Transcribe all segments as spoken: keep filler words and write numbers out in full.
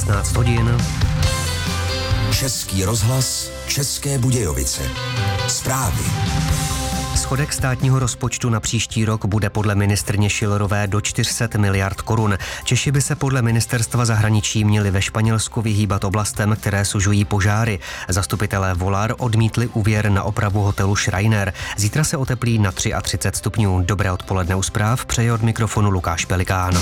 šestnáct hodin. Český rozhlas, České Budějovice. Zprávy. Schodek státního rozpočtu na příští rok bude podle ministryně Schillerové do čtyři sta miliard korun. Češi by se podle ministerstva zahraničí měli ve Španělsku vyhýbat oblastem, které sužují požáry. Zastupitelé Volar odmítli úvěr na opravu hotelu Schreiner. Zítra se oteplí na třicet tři stupňů. Dobré odpoledne u zpráv přeje od mikrofonu Lukáš Pelikán.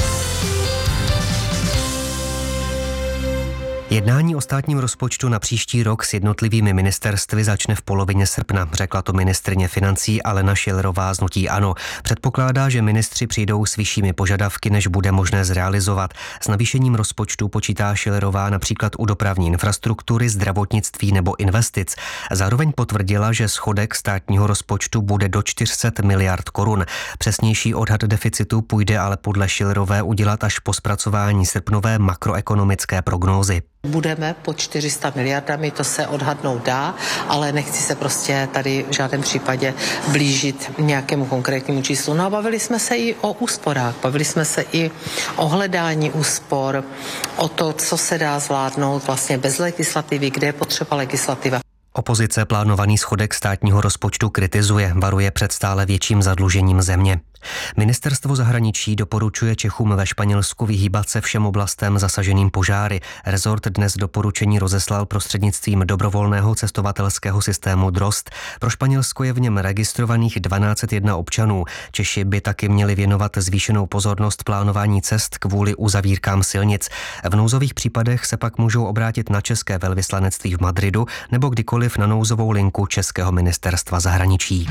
Jednání o státním rozpočtu na příští rok s jednotlivými ministerstvy začne v polovině srpna, řekla to ministryně financí Alena Schillerová z hnutí ANO. Předpokládá, že ministři přijdou s vyššími požadavky, než bude možné zrealizovat. S navýšením rozpočtu počítá Schillerová například u dopravní infrastruktury, zdravotnictví nebo investic. Zároveň potvrdila, že schodek státního rozpočtu bude do čtyři sta miliard korun. Přesnější odhad deficitu půjde ale podle Schillerové udělat až po zpracování srpnové makroekonomické prognózy. Budeme pod čtyři sta miliardami, to se odhadnout dá, ale nechci se prostě tady v žádném případě blížit nějakému konkrétnímu číslu. No a bavili jsme se i o úsporách, bavili jsme se i o hledání úspor, o to, co se dá zvládnout vlastně bez legislativy, kde je potřeba legislativa. Opozice plánovaný schodek státního rozpočtu kritizuje, varuje před stále větším zadlužením země. Ministerstvo zahraničí doporučuje Čechům ve Španělsku vyhýbat se všem oblastem zasaženým požáry. Rezort dnes doporučení rozeslal prostřednictvím dobrovolného cestovatelského systému Drost. Pro Španělsko je v něm registrovaných tisíc dvě stě jedna občanů. Češi by taky měli věnovat zvýšenou pozornost plánování cest kvůli uzavírkám silnic. V nouzových případech se pak můžou obrátit na české velvyslanectví v Madridu nebo kdykoliv na nouzovou linku Českého ministerstva zahraničí.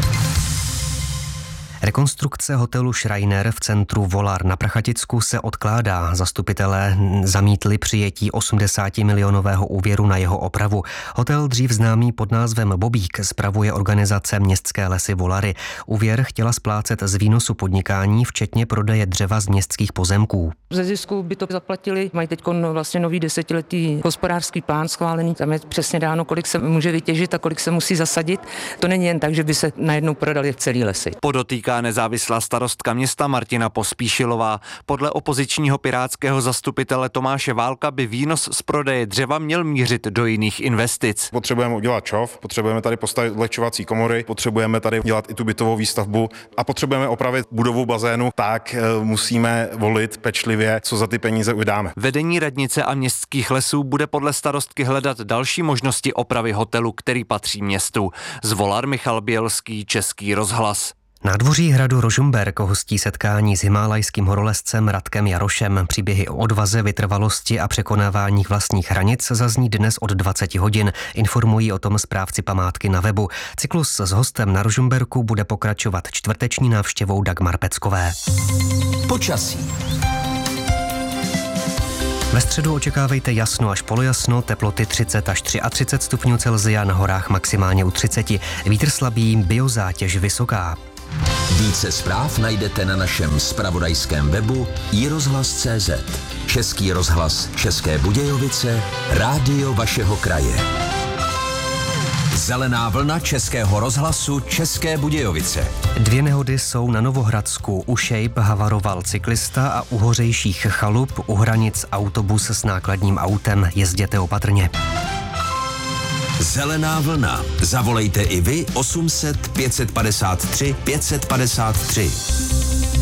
Rekonstrukce hotelu Schreiner v centru Volar na Prachaticku se odkládá. Zastupitelé zamítli přijetí osmdesátimilionového úvěru na jeho opravu. Hotel, dřív známý pod názvem Bobík, spravuje organizace Městské lesy Volary. Úvěr chtěla splácet z výnosu podnikání, včetně prodeje dřeva z městských pozemků. Ze zisku by to zaplatili. Mají teď vlastně nový desetiletý hospodářský plán schválený. Tam je přesně dáno, kolik se může vytěžit a kolik se musí zasadit. To není jen tak, že by se najednou prodali celý lesy. Podotýká nezávislá starostka města Martina Pospíšilová. Podle opozičního pirátského zastupitele Tomáše Válka by výnos z prodeje dřeva měl mířit do jiných investic. Potřebujeme udělat čov, potřebujeme tady postavit odlehčovací komory, potřebujeme tady dělat i tu bytovou výstavbu a potřebujeme opravit budovu bazénu, tak musíme volit pečlivě, co za ty peníze udáme. Vedení radnice a městských lesů bude podle starostky hledat další možnosti opravy hotelu, který patří městu. Z Volar Michal Bělský, Český rozhlas. Nádvoří hradu Rožmberk hostí setkání s himálajským horolezcem Radkem Jarošem. Příběhy o odvaze, vytrvalosti a překonávání vlastních hranic zazní dnes od dvacet hodin. Informují o tom správci památky na webu. Cyklus s hostem na Rožmberku bude pokračovat čtvrteční návštěvou Dagmar Peckové. Počasí. Ve středu očekávejte jasno až polojasno, teploty třicet až třicet tři stupňů Celsia, na horách maximálně u třicet. Vítr slabý, biozátěž vysoká. Více zpráv najdete na našem zpravodajském webu i rozhlas tečka cé zet. Český rozhlas České Budějovice, rádio vašeho kraje. Zelená vlna Českého rozhlasu České Budějovice. Dvě nehody jsou na Novohradsku. U Šejb havaroval cyklista a u Hořejších chalup u hranic autobus s nákladním autem. Jezděte opatrně. Zelená vlna. Zavolejte i vy osm set pět set padesát tři pět set padesát tři.